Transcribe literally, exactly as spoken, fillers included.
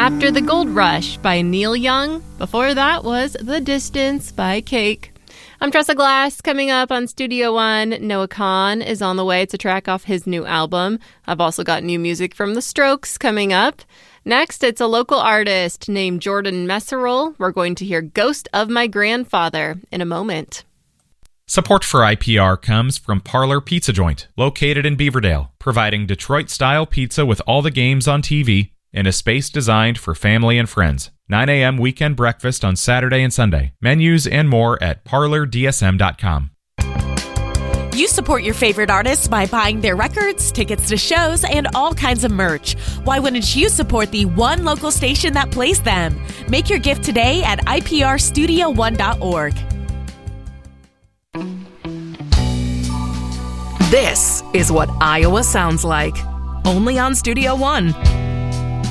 After The Gold Rush by Neil Young. Before that was The Distance by Cake. I'm Tressa Glass. Coming up on Studio One, Noah Kahan is on the way to track off his new album. I've also got new music from The Strokes coming up. Next, it's a local artist named Jordan Messerol. We're going to hear Ghost of My Grandfather in a moment. Support for I P R comes from Parlor Pizza Joint, located in Beaverdale, providing Detroit-style pizza with all the games on T V in a space designed for family and friends. nine a.m. weekend breakfast on Saturday and Sunday. Menus and more at parlor d s m dot com. You support your favorite artists by buying their records, tickets to shows, and all kinds of merch. Why wouldn't you support the one local station that plays them? Make your gift today at I P R studio one dot org. This is what Iowa sounds like, only on Studio One.